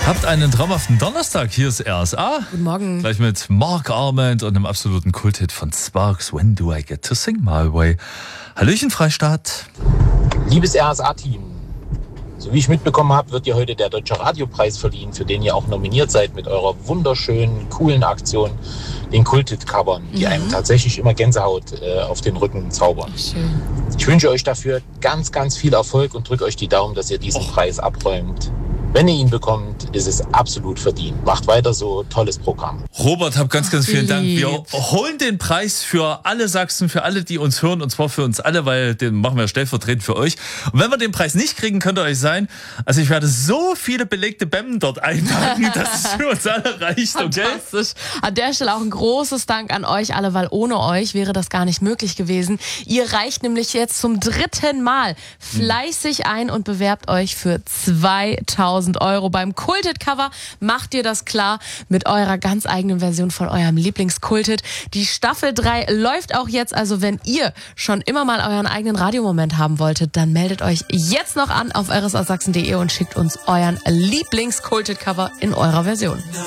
Habt einen traumhaften Donnerstag. Hier ist RSA. Guten Morgen. Gleich mit Mark Arment und einem absoluten Kulthit von Sparks. When do I get to sing my way? Hallöchen, Freistaat. Liebes RSA-Team, so wie ich mitbekommen habe, wird dir heute der Deutsche Radiopreis verliehen, für den ihr auch nominiert seid mit eurer wunderschönen, coolen Aktion, den Kulthit-Covern, die einem tatsächlich immer Gänsehaut auf den Rücken zaubern. Schön. Ich wünsche euch dafür ganz, ganz viel Erfolg und drücke euch die Daumen, dass ihr diesen Preis abräumt. Wenn ihr ihn bekommt, ist es absolut verdient. Macht weiter so, tolles Programm. Robert, hab ganz vielen Dank. lieb. Wir holen den Preis für alle Sachsen, für alle, die uns hören, und zwar für uns alle, weil den machen wir stellvertretend für euch. Und wenn wir den Preis nicht kriegen, könnt ihr euch sein, also ich werde so viele belegte Bämmen dort einpacken, dass es für uns alle reicht, okay? Fantastisch. An der Stelle auch ein großes Dank an euch alle, weil ohne euch wäre das gar nicht möglich gewesen. Ihr reicht nämlich jetzt zum 3. Mal fleißig ein und bewerbt euch für 2.000 Euro. Beim Kulthit-Cover macht ihr das klar mit eurer ganz eigenen Version von eurem Lieblingskulthit. Die Staffel 3 läuft auch jetzt, also wenn ihr schon immer mal euren eigenen Radiomoment haben wolltet, dann meldet euch jetzt noch an auf rsasachsen.de und schickt uns euren Lieblingskulthit-Cover in eurer Version.